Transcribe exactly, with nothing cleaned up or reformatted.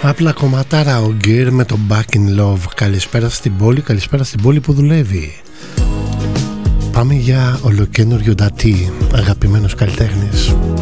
Απλά κομματάρα ο Γκέρ με το Back in Love. Καλησπέρα στην πόλη, καλησπέρα στην πόλη που δουλεύει. Πάμε για ολοκένουργιο ντατί, αγαπημένος καλλιτέχνης.